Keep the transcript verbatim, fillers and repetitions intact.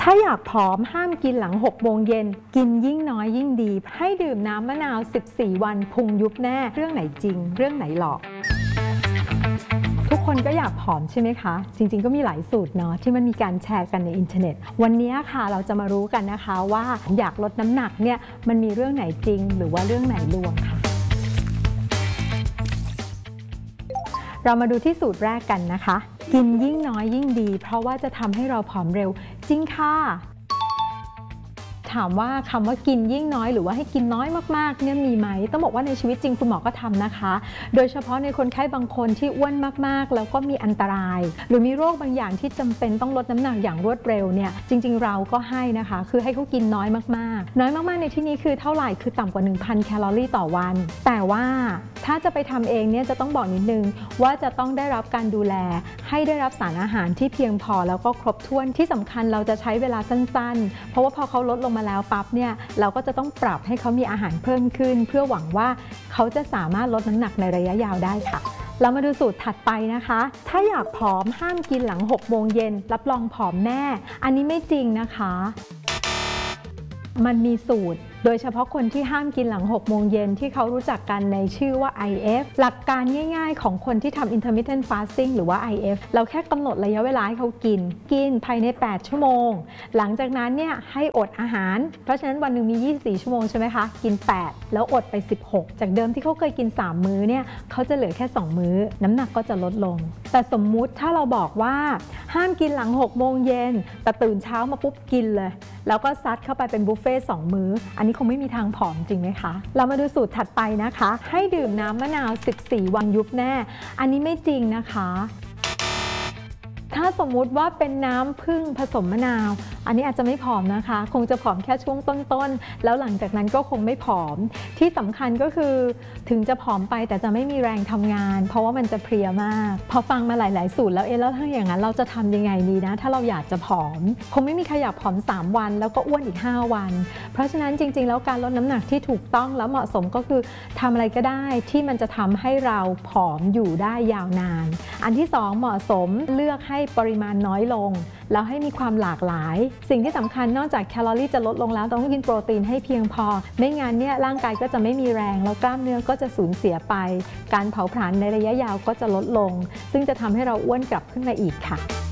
ถ้าอยากผอมห้ามกินหลังหกโมงเย็นกินยิ่งน้อยยิ่งดีให้ดื่มน้ำมะนาวสิบสี่วันพุงยุบแน่เรื่องไหนจริงเรื่องไหนหลอกทุกคนก็อยากผอมใช่ไหมคะจริงๆก็มีหลายสูตรเนาะที่มันมีการแชร์กันในอินเทอร์เน็ตวันนี้ค่ะเราจะมารู้กันนะคะว่าอยากลดน้ำหนักเนี่ยมันมีเรื่องไหนจริงหรือว่าเรื่องไหนลวงค่ะเรามาดูที่สูตรแรกกันนะคะกินยิ่งน้อยยิ่งดีเพราะว่าจะทำให้เราผอมเร็วจริงค่ะถามว่าคำว่ากินยิ่งน้อยหรือว่าให้กินน้อยมากๆเนี่ยมีไหมต้องบอกว่าในชีวิตจริงคุณหมอก็ทำนะคะโดยเฉพาะในคนไข้บางคนที่อ้วนมากๆแล้วก็มีอันตรายหรือมีโรคบางอย่างที่จำเป็นต้องลดน้ำหนักอย่างรวดเร็วเนี่ยจริงๆเราก็ให้นะคะคือให้เขากินน้อยมากๆน้อยมากๆในที่นี้คือเท่าไหร่คือต่ำกว่า หนึ่งพัน แคลอรี่ต่อวันแต่ว่าถ้าจะไปทำเองเนี่ยจะต้องบอกนิดนึงว่าจะต้องได้รับการดูแลให้ได้รับสารอาหารที่เพียงพอแล้วก็ครบถ้วนที่สำคัญเราจะใช้เวลาสั้นๆเพราะว่าพอเขาลดลงมาแล้วปั๊บเนี่ยเราก็จะต้องปรับให้เขามีอาหารเพิ่มขึ้นเพื่อหวังว่าเขาจะสามารถลดน้ำหนักในระยะยาวได้ค่ะเรามาดูสูตรถัดไปนะคะถ้าอยากผอมห้ามกินหลังหกโมงเย็นรับรองผอมแน่อันนี้ไม่จริงนะคะมันมีสูตรโดยเฉพาะคนที่ห้ามกินหลังหกโมงเย็นที่เขารู้จักกันในชื่อว่า ไอ เอฟ หลักการง่ายๆของคนที่ทำ intermittent fasting หรือว่า ไอ เอฟ เราแค่กำหนดระยะเวลาให้เขากินกินภายในแปดชั่วโมงหลังจากนั้นเนี่ยให้อดอาหารเพราะฉะนั้นวันหนึ่งมียี่สิบสี่ชั่วโมงใช่ไหมคะกินแปดแล้วอดไปสิบหกจากเดิมที่เขาเคยกินสามมื้อเนี่ยเขาจะเหลือแค่สองมื้อน้ำหนักก็จะลดลงแต่สมมุติถ้าเราบอกว่าห้ามกินหลังหกโมงเย็นแต่ตื่นเช้ามาปุ๊บกินเลยแล้วก็ซัดเข้าไปเป็นบุฟเฟ่ต์สองมื้ออันนี้คงไม่มีทางผอมจริงไหมคะเรามาดูสูตรถัดไปนะคะให้ดื่มน้ำมะนาวสิบสี่วันยุบแน่อันนี้ไม่จริงนะคะถ้าสมมุติว่าเป็นน้ำผึ้งผสมมะนาวอันนี้อาจจะไม่ผอมนะคะคงจะผอมแค่ช่วงต้นๆแล้วหลังจากนั้นก็คงไม่ผอมที่สำคัญก็คือถึงจะผอมไปแต่จะไม่มีแรงทำงานเพราะว่ามันจะเพลียมากพอฟังมาหลายๆสูตรแล้วเอ๊ะแล้วถ้าอย่างนั้นเราจะทำยังไงดีนะถ้าเราอยากจะผอมคงไม่มีใครอยากผอมสามวันแล้วก็อ้วนอีกห้าวันเพราะฉะนั้นจริงๆแล้วการลดน้ำหนักที่ถูกต้องแล้วเหมาะสมก็คือทำอะไรก็ได้ที่มันจะทำให้เราผอมอยู่ได้ยาวนานอันที่สองเหมาะสมเลือกให้ปริมาณน้อยลงแล้วให้มีความหลากหลายสิ่งที่สำคัญนอกจากแคลอรี่จะลดลงแล้วต้องกินโปรตีนให้เพียงพอไม่งั้นเนี่ยร่างกายก็จะไม่มีแรงแล้วกล้ามเนื้อก็จะสูญเสียไปการเผาผลาญในระยะยาวก็จะลดลงซึ่งจะทำให้เราอ้วนกลับขึ้นมาอีกค่ะ